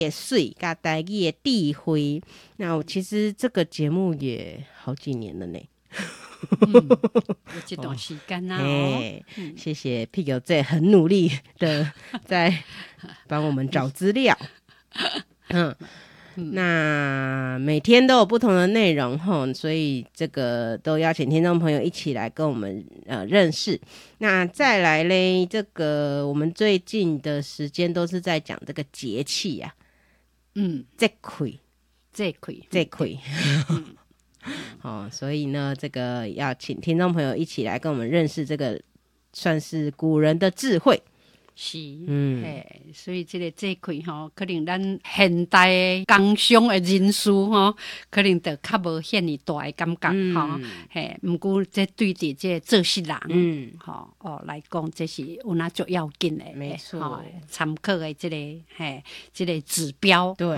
也水跟台语的智慧。那其实这个节目也好几年了呢。 有这段时间啊， 谢谢 Pig 姐很努力的在帮我们找资料。那每天都有不同的内容齁，所以这个都邀请听众朋友一起来跟我们认识。那再来嘞，这个我们最近的时间都是在讲这个节气啊，节气。所以呢，这个要请听众朋友一起来跟我们认识这个算是古人的智慧。 是，所以这个节气吼，可能咱现代的工商的人士吼，可能就较无遐尼大的感觉吼，毋过这对伫这做事人，来讲，这是有那足要紧的， 没错， 参考的这个这个指标，对，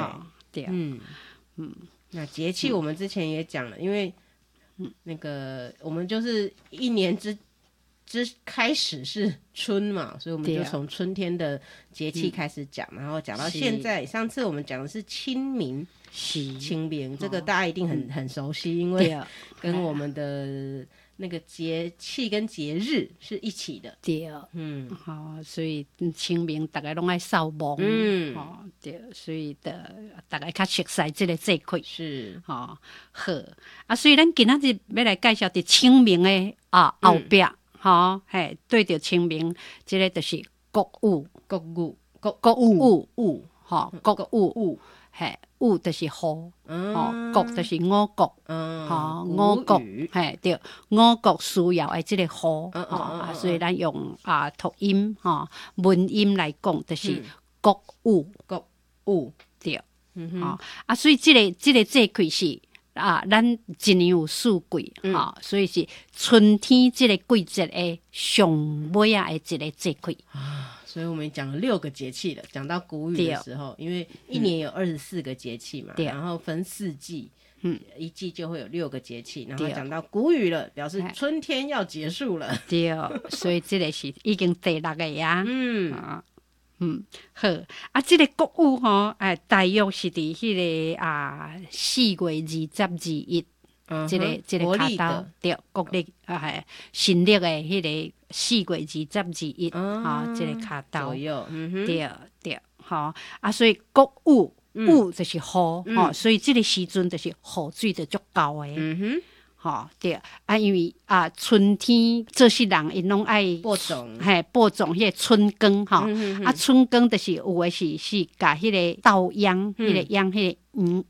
那节气我们之前也讲了，因为那个我们就是一年之开始是春嘛，所以我们就从春天的节气开始讲，然后讲到现在。上次我们讲的是清明，这个大家一定很熟悉，因为跟我们的那个节气跟节日是一起的。 对，所以清明大家拢爱扫墓，对，所以大家较熟悉这个节气是， 好所以咱今仔日要来介绍伫清明的后壁。对着清明，这个就是国雨，国雨，雨就是雨，国就是五国，五国，对，五国需要的这个雨，所以咱用读音文音来讲，就是国雨，对，所以这个节气是。咱一年有四季，所以是春天这个季节的上尾的一个节气。 所以我们讲了6个节气了。讲到谷雨的时候，因为一年有24个节气嘛，然后分4季，一季就会有6个节气。然后讲到谷雨了，表示春天要结束了。 对，所以这个是已经第6个呀。好这个国雨大约是伫迄个4月22日，这个卡刀对国历新历的迄个4月22日这个卡刀左右， 对所以国雨就是雨所以这个时阵就是雨水就足够的。对因为春天做事人因拢爱播种， 播种迄个春耕春耕就是有的是甲迄个稻秧，迄个秧迄个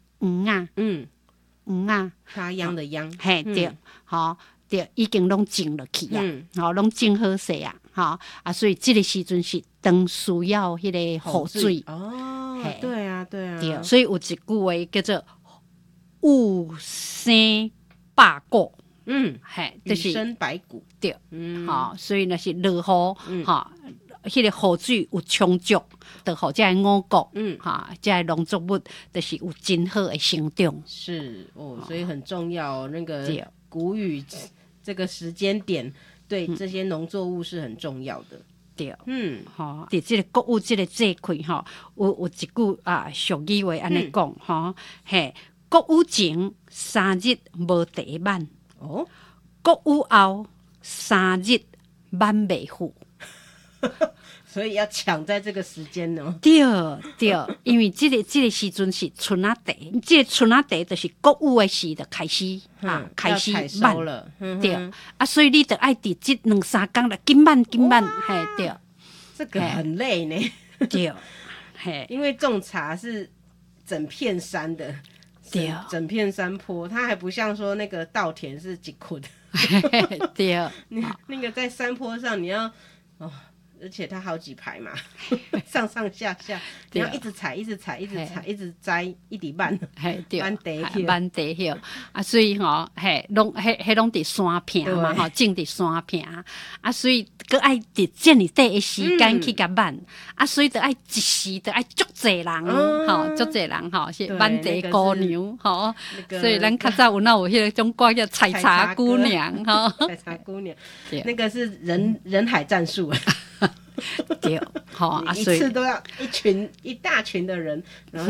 插秧的秧， 对，对，已经拢种落去拢种好势所以这个时阵是当需要迄个雨水。 对啊， 对，所以有一句话叫做雨生百谷，就是雨生百谷， 对，所以那是落雨，迄个雨水有充足，就互这五谷，这农作物就是有真好的成长。 是所以很重要那个谷雨这个时间点，对这些农作物是很重要的。 对，伫这个国雨这个节气，有一句俗语话安尼讲，国雨前3日无地满，国雨后3日满袂赴。 所以要抢在这个时间呢。 对，因为这个时阵是春仔茶，这个春仔茶就是国雨的时就开始开始满了。 对，所以你就爱伫这2-3天了，紧满，对。 这个很累呢。 对， 因为种茶是整片山的。整片山坡，它还不像说那个稻田是一捆。 对， 那个在山坡上你要而且它好几排嘛，上上下下，你要一直采，一直采，一直采，一直摘一直慢， 慢地叶所以拢拢伫山坪嘛种伫山坪所以佮爱伫这么短的时间去甲慢所以就爱一时就爱足侪人足侪人是满地姑娘所以咱较早有迄个种歌叫采茶姑娘采茶姑娘，那个是人海战术。 对， 一次都要一大群的人，然后